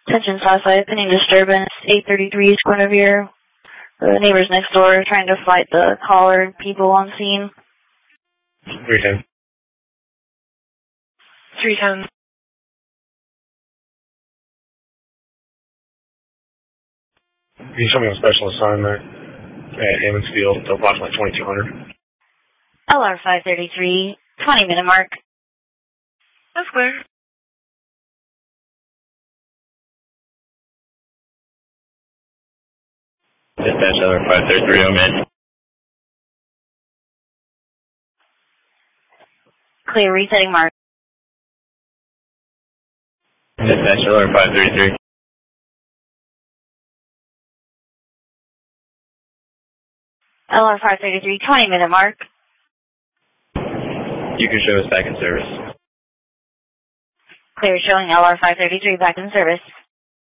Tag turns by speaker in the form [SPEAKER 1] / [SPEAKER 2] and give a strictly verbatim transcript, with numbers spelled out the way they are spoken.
[SPEAKER 1] Attention Southside, pending disturbance, eight thirty-three East Guinevere. The neighbors next door are trying to fight the caller people on scene.
[SPEAKER 2] three ten.
[SPEAKER 3] three ten.
[SPEAKER 2] Can you show me a special assignment at Hammond's Field to approximately twenty-two hundred?
[SPEAKER 1] L R five thirty-three, twenty minute mark.
[SPEAKER 3] That's clear.
[SPEAKER 4] Dispatch L R five thirty-three, oh man.
[SPEAKER 1] Clear, resetting mark.
[SPEAKER 4] Dispatch L R five thirty-three.
[SPEAKER 1] L R five thirty-three, twenty minute mark.
[SPEAKER 4] You can show us back in service.
[SPEAKER 1] Clear, showing L R five thirty-three back in service.